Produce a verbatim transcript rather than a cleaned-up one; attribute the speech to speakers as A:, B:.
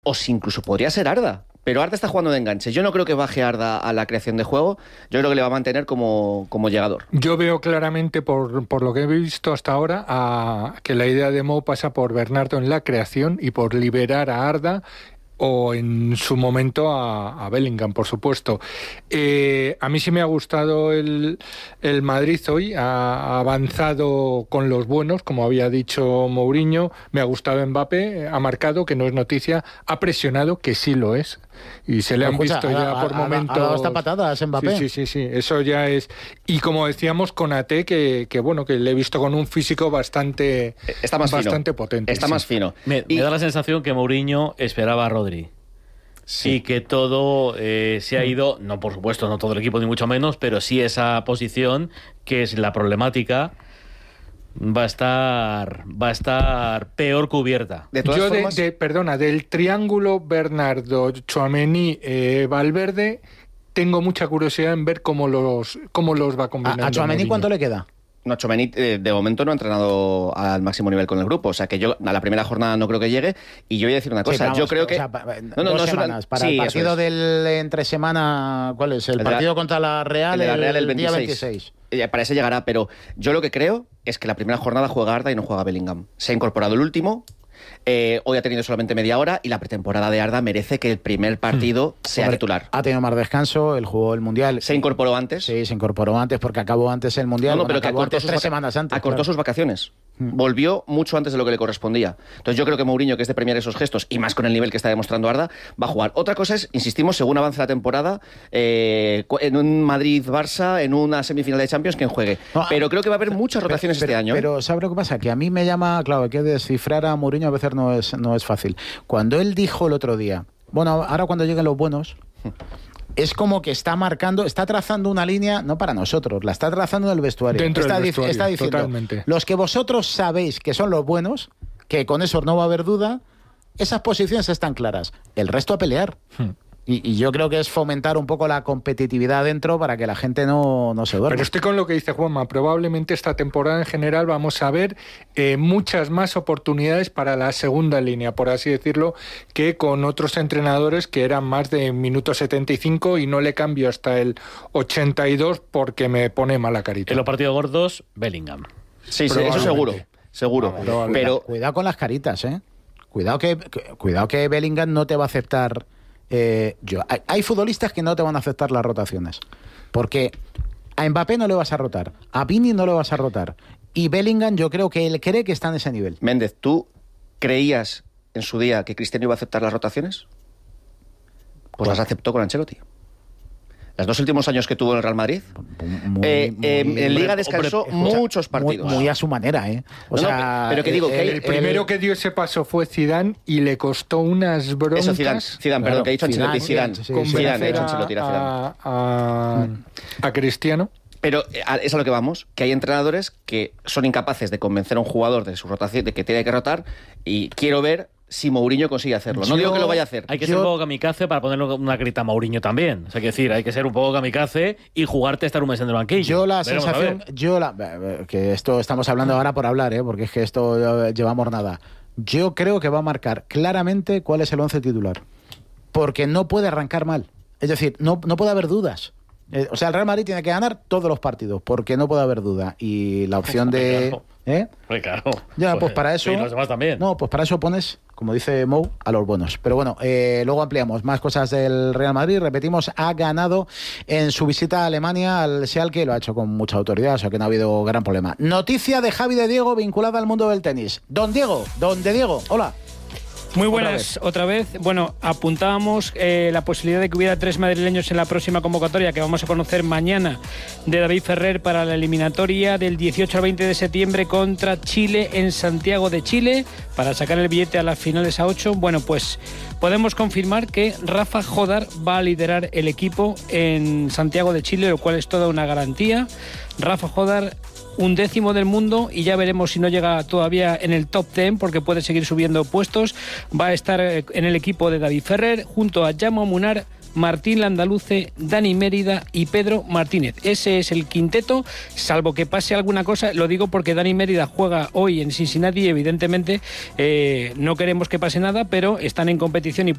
A: o si incluso podría ser Arda. Pero Arda está jugando de enganche. Yo no creo que baje Arda a la creación de juego. Yo creo que le va a mantener como, como llegador.
B: Yo veo claramente, por, por lo que he visto hasta ahora, a, que la idea de Mou pasa por Bernardo en la creación y por liberar a Arda, o en su momento a, a Bellingham, por supuesto. Eh, a mí sí me ha gustado el, el Madrid hoy, ha avanzado con los buenos, como había dicho Mourinho, me ha gustado Mbappé, ha marcado, que no es noticia, ha presionado, que sí lo es, y se le han
C: Escucha,
B: visto
C: ha,
B: ya
C: ha,
B: por
C: ha,
B: momentos...
C: Ha dado hasta patadas Mbappé.
B: Sí, sí, sí, sí, eso ya es... Y como decíamos, Konaté, que, que bueno, que le he visto con un físico bastante,
A: Está más
B: bastante
A: fino.
B: potente.
A: Está
B: sí.
A: más fino.
D: Me,
A: y...
D: me da la sensación que Mourinho esperaba a Rodri. Sí. Y que todo eh, se ha ido, no por supuesto, no todo el equipo ni mucho menos, pero sí esa posición que es la problemática va a estar va a estar peor cubierta.
B: De todas Yo formas... de, de, perdona, del triángulo Bernardo, Tchouaméni, eh, Valverde, tengo mucha curiosidad en ver cómo los cómo los va combinando.
C: ¿A, a Tchouaméni cuánto le queda?
A: No, Tchouaméni eh, de momento no ha entrenado al máximo nivel con el grupo, o sea que yo a la primera jornada no creo que llegue, y yo voy a decir una cosa,
C: sí, vamos,
A: yo creo que...
C: O sea, no, no, dos no semanas, una... para sí, el partido del entre semana, ¿cuál es? El, el partido la... contra la Real, el, la Real el, el día veintiséis.
A: Para ese llegará, pero yo lo que creo es que la primera jornada juega Arda y no juega Bellingham. Se ha incorporado el último... Eh, hoy ha tenido solamente media hora y la pretemporada de Arda merece que el primer partido hmm. sea Hombre, titular.
C: Ha tenido más descanso, él jugó el Mundial.
A: ¿Se incorporó antes?
C: Sí, se incorporó antes porque acabó antes el Mundial.
A: No, no, pero
C: bueno,
A: que acortó
C: antes,
A: sus
C: tres
A: vaca-
C: semanas antes.
A: Acortó
C: claro.
A: sus vacaciones. Hmm. Volvió mucho antes de lo que le correspondía. Entonces yo creo que Mourinho, que es de premiar esos gestos, y más con el nivel que está demostrando Arda, va a jugar. Otra cosa es, insistimos, según avance la temporada, eh, en un Madrid-Barça, en una semifinal de Champions, quien juegue. No, pero creo que va a haber muchas rotaciones
C: pero,
A: este año.
C: Pero,
A: ¿eh?
C: ¿sabes lo que pasa? Que a mí me llama, claro, que descifrar a Mourinho a veces no es, no es fácil. Cuando él dijo el otro día, bueno, ahora cuando lleguen los buenos... Es como que está marcando, está trazando una línea, no para nosotros, la está trazando en el vestuario.
B: Dentro
C: está,
B: del vestuario,
C: está diciendo,
B: totalmente.
C: Los que vosotros sabéis que son los buenos, que con eso no va a haber duda, esas posiciones están claras. El resto a pelear. Hmm. Y, y yo creo que es fomentar un poco la competitividad dentro para que la gente no, no se duerma.
B: Pero estoy con lo que dice Juanma. Probablemente esta temporada en general vamos a ver eh, muchas más oportunidades para la segunda línea, por así decirlo, que con otros entrenadores que eran más de minuto setenta y cinco y no le cambio hasta el ochenta y dos porque me pone mala carita.
D: En los partidos gordos, Bellingham.
A: Sí, sí, eso seguro. Seguro.
C: Pero, pero cuidado con las caritas, ¿eh? Cuidado que, cuidado que Bellingham no te va a aceptar... Eh, yo, hay, hay futbolistas que no te van a aceptar las rotaciones, porque a Mbappé no le vas a rotar, a Vini no le vas a rotar, y Bellingham yo creo que él cree que está en ese nivel.
A: Méndez, ¿tú creías en su día que Cristiano iba a aceptar las rotaciones? Pues las aceptó con Ancelotti. Los dos últimos años que tuvo en el Real Madrid, muy, eh, muy, eh, muy, en Liga descansó hombre, muchos partidos.
C: Muy, muy a su manera, ¿eh? O
A: no,
C: sea,
A: no, pero que digo,
B: el,
A: que
B: el, el primero que dio ese paso fue Zidane y le costó unas broncas.
A: Eso, Zidane, Zidane,
B: claro,
A: perdón, que ha dicho Ancelotti, Zidane.
B: Sí, sí, sí, Zidane, he dicho Ancelotti, era Zidane. A, a, a Cristiano.
A: Pero es a lo que vamos, que hay entrenadores que son incapaces de convencer a un jugador de su rotación, de que tiene que rotar, y quiero ver si Mourinho consigue hacerlo. No yo, digo que lo vaya a hacer.
D: Hay que
A: yo...
D: ser un poco kamikaze para ponerle una grita a Mourinho también. O sea, hay que decir, hay que ser un poco kamikaze y jugarte a estar un mes en el banquillo.
C: Yo la Veremos sensación, yo la, que esto estamos hablando ahora por hablar, ¿eh? Porque es que esto llevamos nada. Yo creo que va a marcar claramente cuál es el once titular. Porque no puede arrancar mal. Es decir, no, no puede haber dudas. Eh, o sea, el Real Madrid tiene que ganar todos los partidos, porque no puede haber duda. Y la opción de...
D: Claro.
C: ¿Eh?
D: Claro.
C: Ya, pues para eso...
D: Y los demás también.
C: No, pues para eso pones, como dice Mou, a los buenos. Pero bueno, eh, luego ampliamos más cosas del Real Madrid. Repetimos, ha ganado en su visita a Alemania al Schalke, lo ha hecho con mucha autoridad, o sea que no ha habido gran problema. Noticia de Javi de Diego vinculada al mundo del tenis. Don Diego, don de Diego, hola.
E: Muy buenas, otra vez. Otra vez. Bueno, apuntábamos eh, la posibilidad de que hubiera tres madrileños en la próxima convocatoria que vamos a conocer mañana de David Ferrer para la eliminatoria del dieciocho al veinte de septiembre contra Chile en Santiago de Chile para sacar el billete a las finales a ocho. Bueno, pues podemos confirmar que Rafa Jodar va a liderar el equipo en Santiago de Chile, lo cual es toda una garantía. Rafa Jodar, un décimo del mundo, y ya veremos si no llega todavía en el top diez porque puede seguir subiendo puestos. Va a estar en el equipo de David Ferrer junto a Jaume Munar, Martín Landaluce, Dani Mérida y Pedro Martínez. Ese es el quinteto, salvo que pase alguna cosa. Lo digo porque Dani Mérida juega hoy en Cincinnati y evidentemente eh, no queremos que pase nada, pero están en competición y